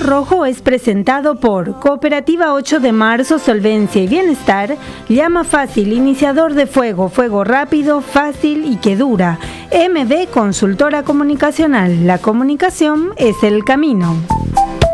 Rojo es presentado por Cooperativa 8 de Marzo, Solvencia y Bienestar, Llama Fácil, iniciador de fuego, fuego rápido, fácil y que dura. MB Consultora Comunicacional, la comunicación es el camino.